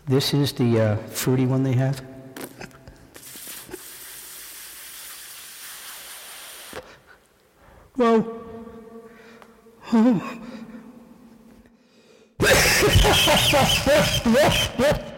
This is the fruity one they have. Whoa. Oh.